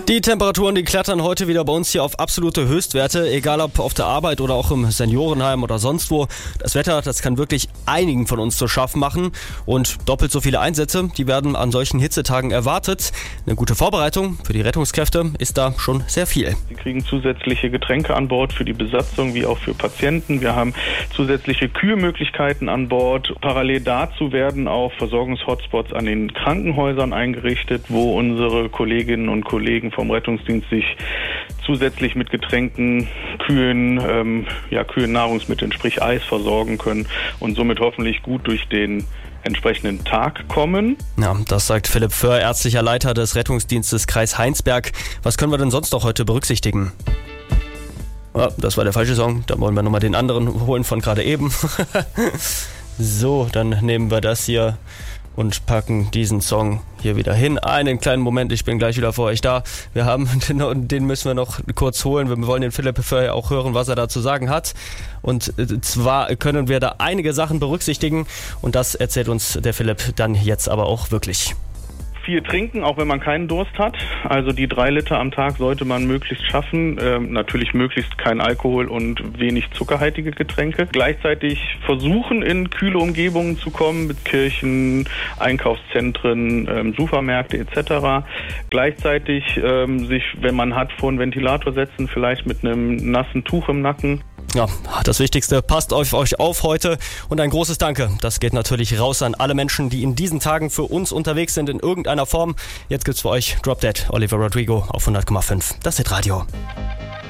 Die Temperaturen, die klettern heute wieder bei uns hier auf absolute Höchstwerte, egal ob auf der Arbeit oder auch im Seniorenheim oder sonst wo. Das Wetter, das kann wirklich einigen von uns zu schaffen machen und doppelt so viele Einsätze, die werden an solchen Hitzetagen erwartet. Eine gute Vorbereitung für die Rettungskräfte ist da schon sehr viel. Sie kriegen zusätzliche Getränke an Bord für die Besatzung wie auch für Patienten. Wir haben zusätzliche Kühlmöglichkeiten an Bord. Parallel dazu werden auch Versorgungshotspots an den Krankenhäusern eingerichtet, wo unsere Kolleginnen und Kollegen vom Rettungsdienst sich zusätzlich mit Getränken, kühlen Nahrungsmitteln, sprich Eis, versorgen können und somit hoffentlich gut durch den entsprechenden Tag kommen. Ja, das sagt Philipp Föhr, ärztlicher Leiter des Rettungsdienstes Kreis Heinsberg. Was können wir denn sonst noch heute berücksichtigen? Oh, das war der falsche Song, da wollen wir nochmal den anderen holen von gerade eben. So, dann nehmen wir das hier und packen diesen Song hier wieder hin. Einen kleinen Moment, ich bin gleich wieder für euch da. Den müssen wir noch kurz holen. Wir wollen den Philipp Föhr auch hören, was er da zu sagen hat. Und zwar können wir da einige Sachen berücksichtigen und das erzählt uns der Philipp dann jetzt aber auch wirklich. Viel trinken, auch wenn man keinen Durst hat. Also die 3 Liter am Tag sollte man möglichst schaffen. Natürlich möglichst kein Alkohol und wenig zuckerhaltige Getränke. Gleichzeitig versuchen, in kühle Umgebungen zu kommen, mit Kirchen, Einkaufszentren, Supermärkte etc. Gleichzeitig sich, wenn man hat, vor einen Ventilator setzen, vielleicht mit einem nassen Tuch im Nacken. Ja, das Wichtigste, passt auf euch auf heute und ein großes Danke. Das geht natürlich raus an alle Menschen, die in diesen Tagen für uns unterwegs sind in irgendeiner Form. Jetzt gibt's für euch Drop Dead, Olivia Rodrigo auf 100,5. Das Hitradio.